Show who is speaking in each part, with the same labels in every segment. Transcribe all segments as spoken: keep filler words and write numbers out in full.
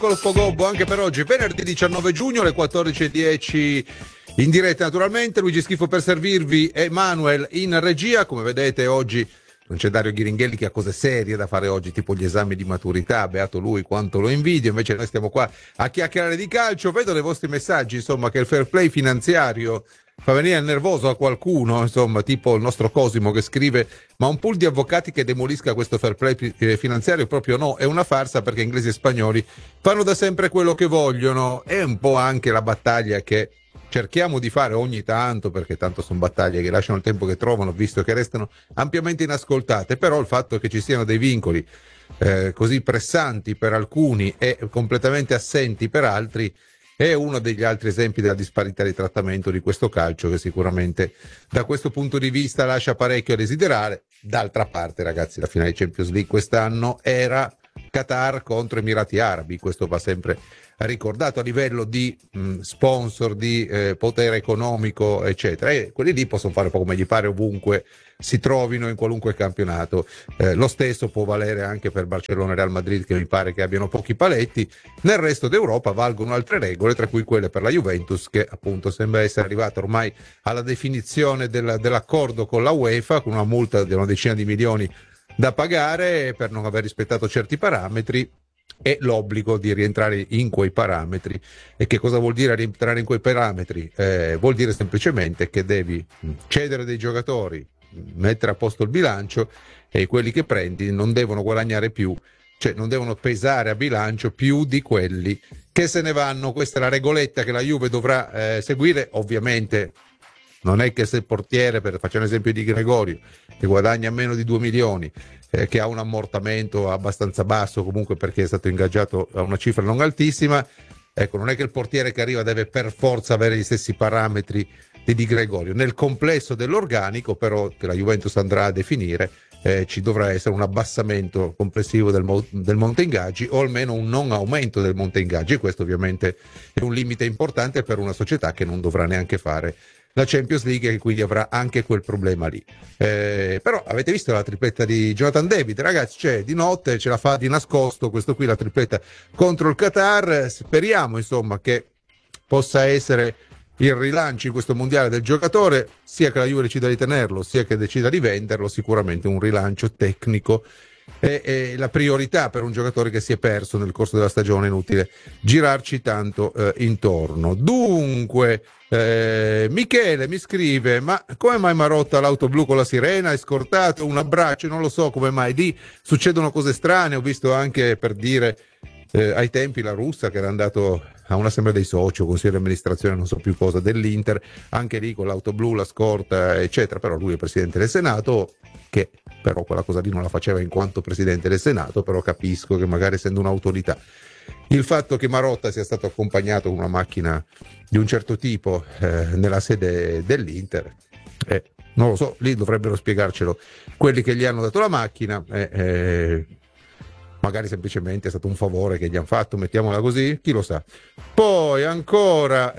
Speaker 1: Colpo Gobbo anche per oggi, venerdì diciannove giugno alle quattordici e dieci in diretta naturalmente. Luigi Schifo per servirvi, Emanuel in regia. Come vedete oggi non c'è Dario Ghiringhelli che ha cose serie da fare oggi, tipo gli esami di maturità, beato lui quanto lo invidio, invece noi stiamo qua a chiacchierare di calcio. Vedo nei vostri messaggi insomma che il fair play finanziario fa venire nervoso a qualcuno, insomma, tipo il nostro Cosimo che scrive: ma un pool di avvocati che demolisca questo fair play finanziario proprio no, è una farsa, perché inglesi e spagnoli fanno da sempre quello che vogliono. È un po' anche la battaglia che cerchiamo di fare ogni tanto, perché tanto sono battaglie che lasciano il tempo che trovano, visto che restano ampiamente inascoltate. Però il fatto che ci siano dei vincoli eh, così pressanti per alcuni e completamente assenti per altri è uno degli altri esempi della disparità di trattamento di questo calcio, che sicuramente da questo punto di vista lascia parecchio a desiderare. D'altra parte, ragazzi, la finale di Champions League quest'anno era Qatar contro Emirati Arabi, questo va sempre ricordato a livello di mh, sponsor, di eh, potere economico, eccetera, e quelli lì possono fare un po' come gli pare ovunque si trovino in qualunque campionato. Eh, lo stesso può valere anche per Barcellona e Real Madrid, che mi pare che abbiano pochi paletti. Nel resto d'Europa valgono altre regole, tra cui quelle per la Juventus, che appunto sembra essere arrivata ormai alla definizione del, dell'accordo con la UEFA, con una multa di una decina di milioni da pagare per non aver rispettato certi parametri e l'obbligo di rientrare in quei parametri. E che cosa vuol dire rientrare in quei parametri? Eh, vuol dire semplicemente che devi cedere dei giocatori, mettere a posto il bilancio, e quelli che prendi non devono guadagnare più, cioè non devono pesare a bilancio più di quelli che se ne vanno. Questa è la regoletta che la Juve dovrà eh, seguire. Ovviamente non è che se il portiere, per facciamo un esempio di Gregorio, che guadagna meno di due milioni, eh, che ha un ammortamento abbastanza basso comunque perché è stato ingaggiato a una cifra non altissima, ecco, non è che il portiere che arriva deve per forza avere gli stessi parametri di Di Gregorio. Nel complesso dell'organico però, che la Juventus andrà a definire, eh, ci dovrà essere un abbassamento complessivo del, mo- del monte ingaggi, o almeno un non aumento del monte ingaggi, e questo ovviamente è un limite importante per una società che non dovrà neanche fare la Champions League, e quindi avrà anche quel problema lì. Eh, però avete visto la tripletta di Jonathan David, ragazzi? C'è di notte, ce la fa di nascosto, questo qui, la tripletta contro il Qatar. Speriamo insomma che possa essere il rilancio in questo mondiale del giocatore, sia che la Juve decida di tenerlo, sia che decida di venderlo. Sicuramente un rilancio tecnico è, è la priorità per un giocatore che si è perso nel corso della stagione. Inutile girarci tanto eh, intorno. Dunque eh, Michele mi scrive: ma come mai Marotta l'auto blu con la sirena è scortato? Un abbraccio, non lo so come mai, lì succedono cose strane. Ho visto anche, per dire, eh, ai tempi la Russa che era andato a un'assemblea dei soci o consiglio di amministrazione, non so più cosa, dell'Inter, anche lì con l'auto blu, la scorta eccetera. Però lui è presidente del Senato, che però quella cosa lì non la faceva in quanto presidente del Senato, però capisco che magari essendo un'autorità, il fatto che Marotta sia stato accompagnato con una macchina di un certo tipo eh, nella sede dell'Inter, eh, non lo so, lì dovrebbero spiegarcelo quelli che gli hanno dato la macchina. eh, eh, magari semplicemente è stato un favore che gli hanno fatto, mettiamola così, chi lo sa. Poi ancora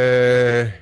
Speaker 1: eh,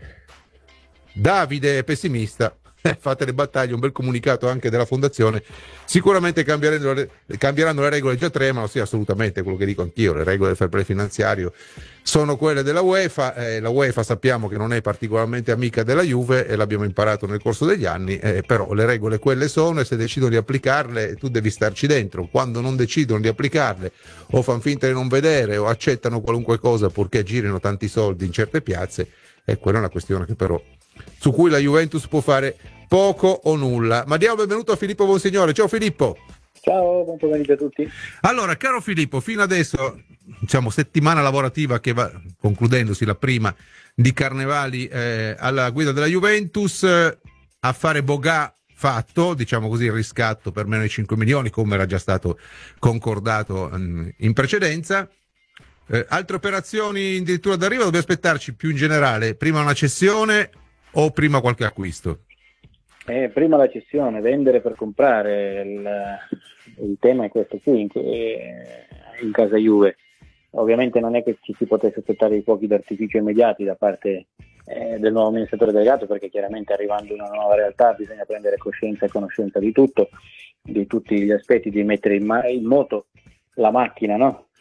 Speaker 1: Davide è pessimista. Fate le battaglie, un bel comunicato anche della fondazione. Sicuramente cambieranno le, cambieranno le regole, già tremano. Sì, assolutamente, quello che dico anch'io, le regole del fair play finanziario sono quelle della UEFA. Eh, la UEFA sappiamo che non è particolarmente amica della Juve, e l'abbiamo imparato nel corso degli anni, eh, però le regole quelle sono, e se decidono di applicarle tu devi starci dentro. Quando non decidono di applicarle, o fanno finta di non vedere, o accettano qualunque cosa purché girino tanti soldi in certe piazze, e eh, quella è una questione che però su cui la Juventus può fare poco o nulla. Ma diamo il benvenuto a Filippo Bonsignore. Ciao Filippo.
Speaker 2: Ciao, buon pomeriggio a tutti.
Speaker 1: Allora, caro Filippo, fino adesso, diciamo, settimana lavorativa che va concludendosi, la prima di Carnevali eh, alla guida della Juventus, eh, affare Bogà fatto, diciamo così, il riscatto per meno di cinque milioni, come era già stato concordato mh, in precedenza. Eh, altre operazioni addirittura d'arrivo? Dobbiamo aspettarci più in generale prima una cessione o prima qualche acquisto?
Speaker 2: Eh, prima la cessione, vendere per comprare. Il, il tema è questo qui in, in casa Juve. Ovviamente non è che ci si potesse aspettare i fuochi d'artificio immediati da parte eh, del nuovo amministratore delegato, perché chiaramente arrivando in una nuova realtà bisogna prendere coscienza e conoscenza di tutto, di tutti gli aspetti, di mettere in, ma- in moto la macchina, no?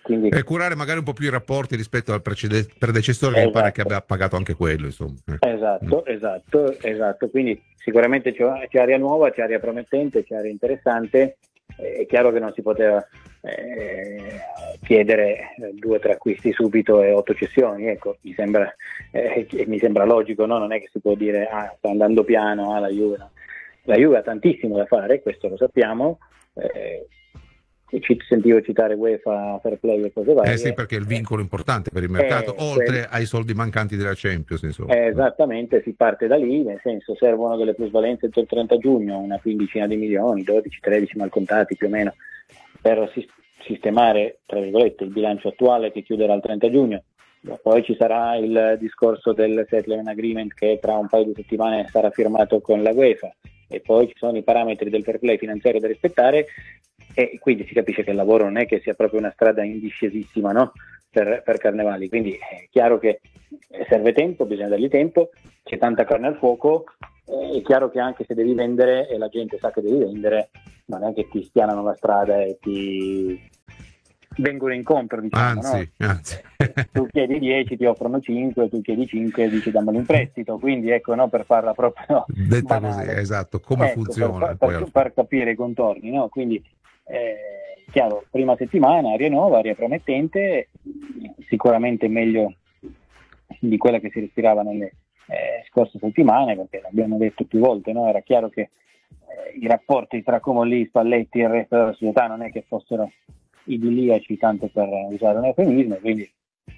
Speaker 2: Quindi,
Speaker 1: e curare magari un po' più i rapporti rispetto al precede- predecessore, che
Speaker 2: esatto.
Speaker 1: mi pare che abbia pagato anche quello, insomma.
Speaker 2: Esatto, mm. esatto, esatto. Quindi sicuramente c'è, c'è aria nuova, c'è aria promettente, c'è aria interessante. È chiaro che non si poteva eh, chiedere due o tre acquisti subito e otto cessioni, ecco, mi sembra, eh, mi sembra logico, no? Non è che si può dire ah, sta andando piano, ah, la Juve no. La Juve ha tantissimo da fare, questo lo sappiamo. Eh, ci sentivo citare UEFA, Fair Play e cose varie.
Speaker 1: Eh sì, perché è il vincolo importante per il mercato,
Speaker 2: eh,
Speaker 1: oltre
Speaker 2: quel...
Speaker 1: ai soldi mancanti della Champions, insomma.
Speaker 2: Eh, esattamente, si parte da lì, nel senso servono delle plusvalenze entro il trenta giugno, una quindicina di milioni, dodici tredici mal contati più o meno, per sistemare, tra virgolette, il bilancio attuale che chiuderà il trenta giugno. Poi ci sarà il discorso del settlement agreement che tra un paio di settimane sarà firmato con la UEFA, e poi ci sono i parametri del fair play finanziario da rispettare, e quindi si capisce che il lavoro non è che sia proprio una strada indiscesissima, no? per, per Carnevali, quindi è chiaro che serve tempo, bisogna dargli tempo, c'è tanta carne al fuoco, è chiaro che anche se devi vendere e la gente sa che devi vendere, non è che ti spianano la strada e ti vengono incontro, diciamo,
Speaker 1: anzi,
Speaker 2: no?
Speaker 1: anzi.
Speaker 2: Tu chiedi dieci, ti offrono cinque, tu chiedi cinque e dici dammelo in prestito, quindi ecco, no, per farla proprio
Speaker 1: detta
Speaker 2: banale.
Speaker 1: Così, esatto, come
Speaker 2: ecco,
Speaker 1: funziona
Speaker 2: per,
Speaker 1: poi
Speaker 2: per, per capire i contorni, no? Quindi eh, chiaro, prima settimana, aria nuova, aria promettente, sicuramente meglio di quella che si respirava nelle eh, scorse settimane, perché l'abbiamo detto più volte, no? Era chiaro che eh, i rapporti tra Comolli, Spalletti e il resto della società non è che fossero idilliaci, tanto per usare un eufemismo, quindi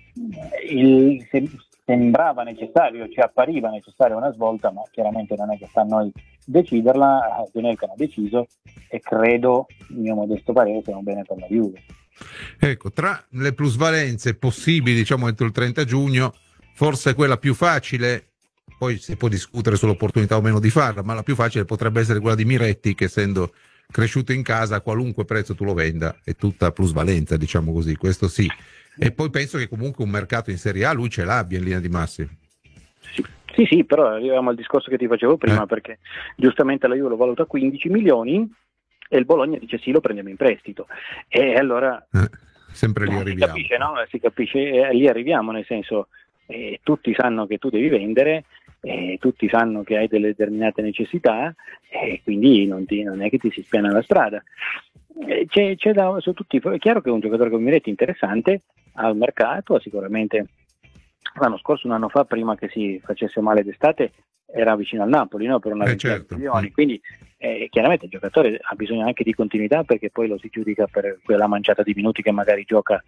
Speaker 2: il, se, sembrava necessario, ci appariva necessaria una svolta, ma chiaramente non è che sta a noi deciderla. Genelca ha deciso e credo, il mio modesto parere, sia un bene per la Juve.
Speaker 1: Ecco, tra le plusvalenze possibili, diciamo entro il trenta giugno, forse quella più facile, poi si può discutere sull'opportunità o meno di farla, ma la più facile potrebbe essere quella di Miretti, che essendo cresciuto in casa a qualunque prezzo tu lo venda è tutta plusvalenza, diciamo così, questo sì. E poi penso che comunque un mercato in Serie A lui ce l'abbia in linea di massima.
Speaker 2: Sì, sì, sì, però arriviamo al discorso che ti facevo prima,
Speaker 1: eh.
Speaker 2: perché giustamente la Juve lo valuta quindici milioni e il Bologna dice sì, lo prendiamo in prestito, e allora
Speaker 1: eh, sempre lì
Speaker 2: si
Speaker 1: arriviamo.
Speaker 2: capisce, no? Si capisce, eh, lì arriviamo, nel senso eh, tutti sanno che tu devi vendere, eh, tutti sanno che hai delle determinate necessità, e eh, quindi non, ti, non è che ti si spiana la strada. Eh, c'è, c'è da, su tutti, è chiaro che è un giocatore come Miretti interessante al mercato, ha sicuramente l'anno scorso, un anno fa, prima che si facesse male d'estate, era vicino al Napoli, no? Per una
Speaker 1: eh,
Speaker 2: ventina
Speaker 1: certo.
Speaker 2: di milioni, quindi eh, chiaramente il giocatore ha bisogno anche di continuità, perché poi lo si giudica per quella manciata di minuti che magari gioca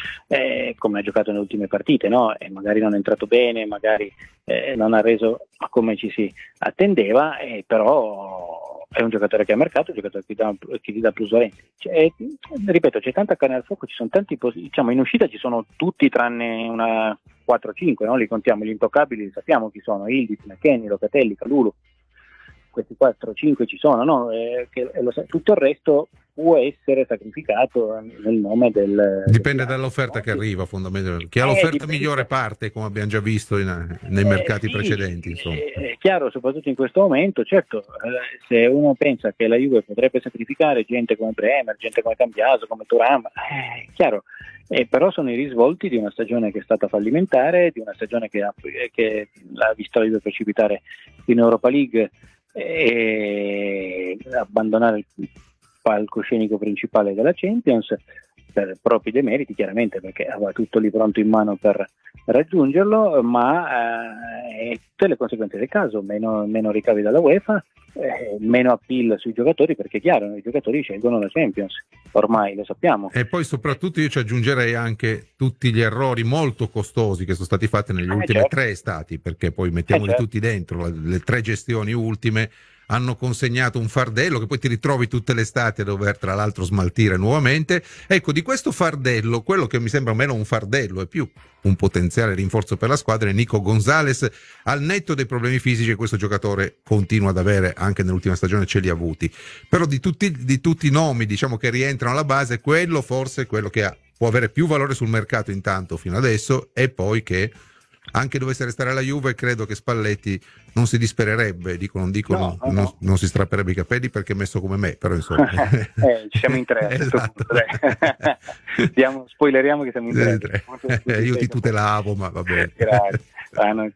Speaker 2: eh, come ha giocato nelle ultime partite, no? E magari non è entrato bene, magari eh, non ha reso come ci si attendeva, eh, però è un giocatore che ha mercato, un giocatore che dà, che ti dà plusvalenza. Cioè, ripeto, c'è tanta carne al fuoco, ci sono tanti, diciamo, in uscita ci sono tutti tranne una quattro cinque, no? Li contiamo, gli intoccabili li sappiamo chi sono, Ildiz, McKennie, Locatelli, Calulu, questi quattro cinque ci sono, no? Eh, che, lo, tutto il resto può essere sacrificato nel nome del...
Speaker 1: Dipende
Speaker 2: del
Speaker 1: dall'offerta, no? Che arriva fondamentalmente. Chi ha
Speaker 2: eh,
Speaker 1: l'offerta
Speaker 2: dipende.
Speaker 1: migliore parte, come abbiamo già visto in, nei mercati
Speaker 2: eh, sì,
Speaker 1: precedenti. Insomma.
Speaker 2: È chiaro, soprattutto in questo momento, certo, eh, se uno pensa che la Juve potrebbe sacrificare gente come Bremer, gente come Cambiaso, come Thuram, è chiaro, eh, però sono i risvolti di una stagione che è stata fallimentare, di una stagione che ha, che l'ha visto la Juve precipitare in Europa League e abbandonare il palcoscenico principale della Champions per propri demeriti, chiaramente, perché aveva tutto lì pronto in mano per raggiungerlo, ma eh, tutte le conseguenze del caso, meno, meno ricavi dalla UEFA, eh, meno appeal sui giocatori, perché è chiaro, i giocatori scelgono la Champions, ormai lo sappiamo.
Speaker 1: E poi soprattutto io ci aggiungerei anche tutti gli errori molto costosi che sono stati fatti negli
Speaker 2: eh,
Speaker 1: ultimi
Speaker 2: certo.
Speaker 1: tre estati, perché poi mettiamoli
Speaker 2: eh, certo.
Speaker 1: tutti dentro, le, le tre gestioni ultime hanno consegnato un fardello che poi ti ritrovi tutte le estati a dover tra l'altro smaltire nuovamente. Ecco, di questo fardello, quello che mi sembra meno un fardello è più un potenziale rinforzo per la squadra è Nico Gonzalez, al netto dei problemi fisici che questo giocatore continua ad avere, anche nell'ultima stagione ce li ha avuti, però di tutti, di tutti i nomi, diciamo, che rientrano alla base, quello forse è quello che ha, può avere più valore sul mercato intanto fino adesso, e poi che anche dovesse restare alla Juve, credo che Spalletti non si dispererebbe, dico, non dico,
Speaker 2: No,
Speaker 1: non,
Speaker 2: no.
Speaker 1: non, non si strapperebbe i capelli perché è messo come me, però insomma.
Speaker 2: eh, ci siamo in tre.
Speaker 1: Esatto.
Speaker 2: Diamo, spoileriamo che siamo in tre.
Speaker 1: tre. Eh, io ti tutelavo, ma va bene.
Speaker 2: Grazie. Ah, no,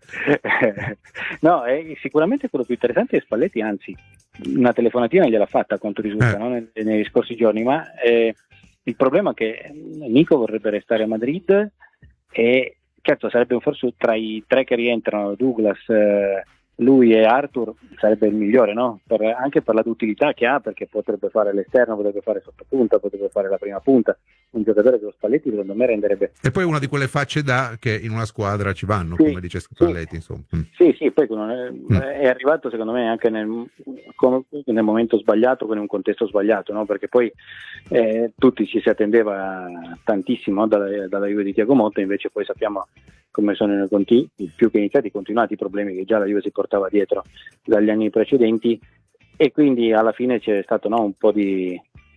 Speaker 2: no eh, sicuramente quello più interessante è Spalletti, anzi una telefonatina gliel'ha fatta a quanto risulta,
Speaker 1: Eh.
Speaker 2: no? nei, nei scorsi giorni, ma eh, il problema è che Nico vorrebbe restare a Madrid e certo sarebbe forse tra i tre che rientrano, Douglas, eh, lui e Arthur, sarebbe il migliore, no? Per, anche per la duttilità che ha, perché potrebbe fare l'esterno, potrebbe fare sottopunta, potrebbe fare la prima punta. Un giocatore dello Spalletti secondo me renderebbe...
Speaker 1: E poi una di quelle facce da che in una squadra ci vanno,
Speaker 2: Sì,
Speaker 1: come dice Spalletti,
Speaker 2: sì.
Speaker 1: insomma. Mm.
Speaker 2: Sì, sì, poi è, è arrivato secondo me anche nel, nel momento sbagliato, con un contesto sbagliato, no? Perché poi eh, tutti ci si attendeva tantissimo dalla, dalla Juve di Thiago Motta, invece poi sappiamo come sono i più che iniziati, continuati i problemi che già la Juve si portava dietro dagli anni precedenti, e quindi alla fine c'è stato no, un po' di...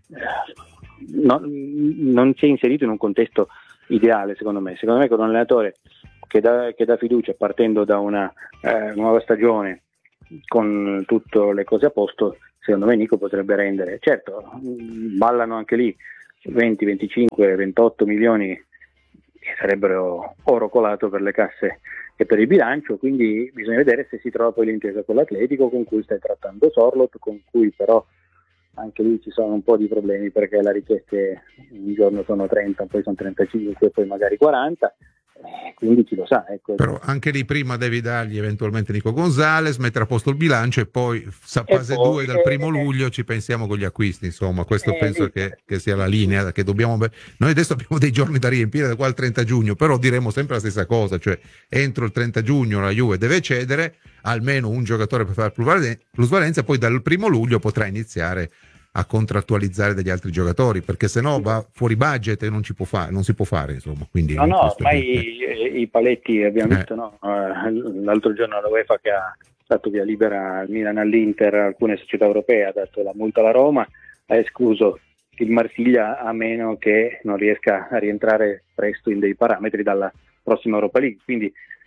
Speaker 2: Eh, no, non si è inserito in un contesto ideale secondo me. Secondo me con un allenatore che dà, che dà fiducia partendo da una eh, nuova stagione con tutte le cose a posto, secondo me Nico potrebbe rendere. Certo, ballano anche lì venti, venticinque, ventotto milioni che sarebbero oro colato per le casse e per il bilancio, quindi bisogna vedere se si trova poi l'intesa con l'Atletico, con cui stai trattando Sorlot, con cui però anche lì ci sono un po' di problemi perché le richieste un giorno sono trenta, poi sono trentacinque, poi magari quaranta, eh, quindi chi lo sa. Ecco.
Speaker 1: Però anche lì prima devi dargli eventualmente Nico Gonzalez, mettere a posto il bilancio e poi sa,
Speaker 2: E
Speaker 1: fase
Speaker 2: poi,
Speaker 1: due dal
Speaker 2: eh,
Speaker 1: primo luglio ci pensiamo con gli acquisti, insomma questo
Speaker 2: eh,
Speaker 1: penso
Speaker 2: lì,
Speaker 1: che, che sia la linea che dobbiamo. Noi adesso abbiamo dei giorni da riempire da qua al trenta giugno, però diremo sempre la stessa cosa, cioè entro il trenta giugno la Juve deve cedere almeno un giocatore per fare plusvalenza, poi dal primo luglio potrà iniziare a contrattualizzare degli altri giocatori, perché se no va fuori budget e non ci può fare, non si può fare, insomma. Quindi
Speaker 2: no, no, ormai
Speaker 1: che...
Speaker 2: i, i paletti abbiamo
Speaker 1: eh.
Speaker 2: visto, no? L'altro giorno la UEFA che ha dato via libera al Milan, all'Inter, alcune società europee, ha dato la multa alla Roma, ha escluso il Marsiglia a meno che non riesca a rientrare presto in dei parametri dalla prossima Europa League, quindi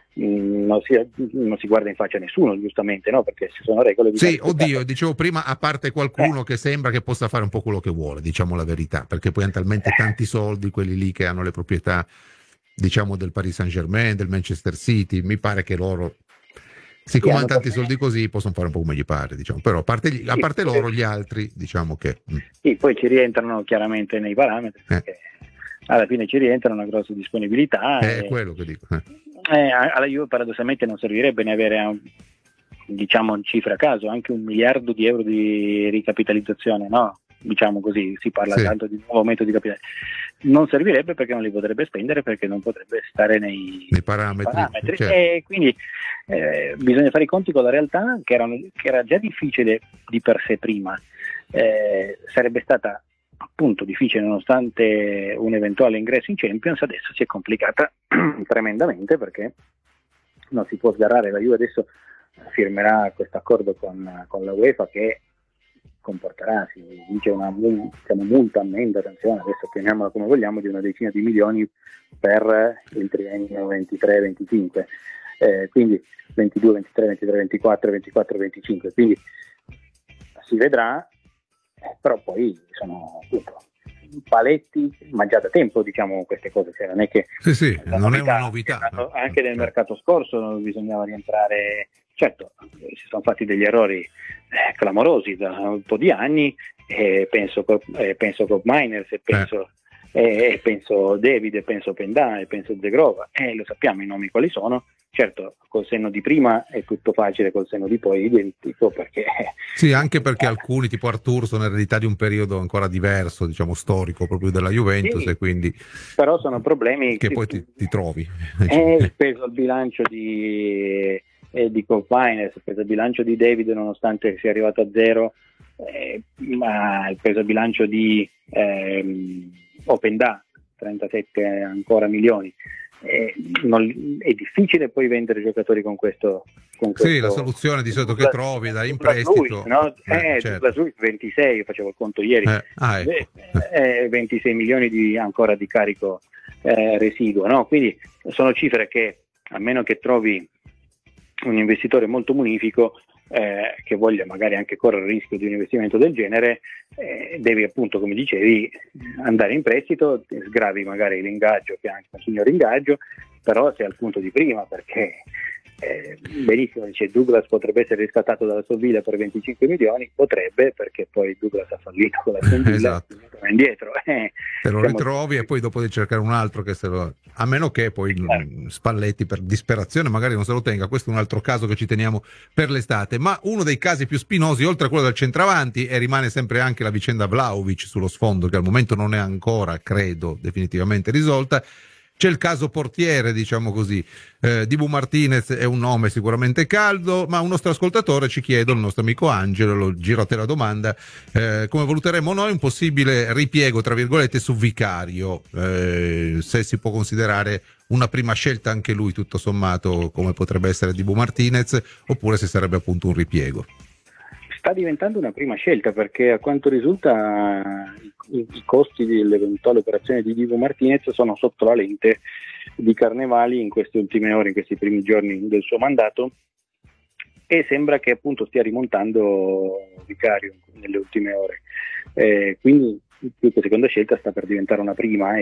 Speaker 2: Non si, non si guarda in faccia a nessuno, giustamente, no? Perché ci sono regole di
Speaker 1: sì, oddio, dicevo prima, a parte qualcuno eh. che sembra che possa fare un po' quello che vuole, diciamo la verità, perché poi hanno talmente tanti soldi quelli lì che hanno le proprietà, diciamo, del Paris Saint-Germain, del Manchester City, mi pare che loro, siccome sì, hanno tanti soldi così, possono fare un po' come gli pare, diciamo, però a parte, gli, a parte sì, loro, gli altri, diciamo che...
Speaker 2: Sì, poi ci rientrano chiaramente nei parametri, perché eh. alla fine ci rientra una grossa disponibilità.
Speaker 1: È
Speaker 2: e...
Speaker 1: quello che dico, eh.
Speaker 2: Eh, alla Juve paradossalmente non servirebbe ne avere un, diciamo cifre a caso, anche un miliardo di euro di ricapitalizzazione, no? Diciamo così, si parla sì. tanto di nuovo aumento di capitale. Non servirebbe perché non li potrebbe spendere, perché non potrebbe stare nei,
Speaker 1: nei parametri,
Speaker 2: nei parametri.
Speaker 1: Certo.
Speaker 2: E quindi eh, bisogna fare i conti con la realtà che, erano, che era già difficile di per sé prima, eh, sarebbe stata appunto difficile nonostante un eventuale ingresso in Champions, adesso si è complicata tremendamente perché non si può sgarrare. La Juve adesso firmerà questo accordo con, con la UEFA che comporterà, si dice una, una multa, ammenda, attenzione, adesso chiamiamola come vogliamo, di una decina di milioni per il triennio ventitré venticinque, eh, quindi ventidue ventitré ventitré ventiquattro ventiquattro venticinque, quindi si vedrà. Però poi sono appunto paletti, ma già da tempo diciamo queste cose, cioè non è che
Speaker 1: sì, sì, non novità, è una novità,
Speaker 2: no? Anche nel mercato scorso bisognava rientrare, certo si sono fatti degli errori eh, clamorosi da un po' di anni, eh, penso eh, penso Cobb Miners e penso eh. eh, penso David e penso Pendà e penso Zegrova, e eh, lo sappiamo i nomi quali sono. Certo, col senno di prima è tutto facile, col senno di poi è identico, perché...
Speaker 1: Sì, anche perché alcuni, tipo Arthur, sono eredità di un periodo ancora diverso, diciamo storico, proprio della Juventus, sì, e quindi...
Speaker 2: Però sono problemi...
Speaker 1: Che poi ti, ti trovi.
Speaker 2: È il peso al bilancio di, eh, di Coppines, il peso al bilancio di David, nonostante sia arrivato a zero, eh, ma il peso al bilancio di eh, Openda, trentasette ancora milioni. Eh, non, è difficile poi vendere giocatori con questo, con questo
Speaker 1: sì, la soluzione di solito che trovi da in prestito,
Speaker 2: no?
Speaker 1: eh,
Speaker 2: eh,
Speaker 1: certo.
Speaker 2: ventisei, io facevo il conto ieri,
Speaker 1: eh, ah, ecco.
Speaker 2: eh, eh, ventisei milioni di, ancora di carico eh, residuo, no? Quindi sono cifre che a meno che trovi un investitore molto munifico eh, che voglia magari anche correre il rischio di un investimento del genere, eh, devi appunto, come dicevi, andare in prestito, sgravi magari l'ingaggio che è anche un signor ingaggio, però sei al punto di prima, perché eh, benissimo, dice Douglas potrebbe essere riscattato dalla Sovilla per venticinque milioni, potrebbe, perché poi Douglas ha fallito con la Sovilla,
Speaker 1: esatto.
Speaker 2: e indietro eh,
Speaker 1: te lo
Speaker 2: siamo...
Speaker 1: ritrovi e poi dopo devi cercare un altro che se lo, a meno che poi
Speaker 2: Claro.
Speaker 1: Spalletti per disperazione magari non se lo tenga. Questo è un altro caso che ci teniamo per l'estate, ma uno dei casi più spinosi, oltre a quello del centravanti, e rimane sempre anche la vicenda Vlahovic sullo sfondo, che al momento non è ancora, credo, definitivamente risolta. C'è il caso portiere, diciamo così. Eh, Dibu Martinez è un nome sicuramente caldo, ma un nostro ascoltatore ci chiede, il nostro amico Angelo, lo giro a te la domanda, eh, come valuteremo noi un possibile ripiego, tra virgolette, su Vicario, eh, se si può considerare una prima scelta anche lui, tutto sommato, come potrebbe essere Dibu Martinez, oppure se sarebbe appunto un ripiego.
Speaker 2: Sta diventando una prima scelta, perché a quanto risulta i, i costi dell'eventuale operazione di Dibu Martinez sono sotto la lente di Carnevali in queste ultime ore, in questi primi giorni del suo mandato, e sembra che appunto stia rimontando Vicario nelle ultime ore, eh, quindi più che seconda scelta sta per diventare una prima.